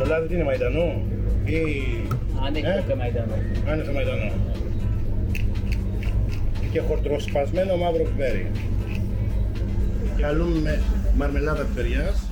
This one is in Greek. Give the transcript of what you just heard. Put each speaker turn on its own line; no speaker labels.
λάδι τι είναι, μαϊντανό ή...
Ανέκδοτε μαϊντανό.
Άνετα μαϊντανό. Και χορτροσπασμένο μαύρο πιπέρι. Και αλλούμε με μαρμελάδα πιπεριάς.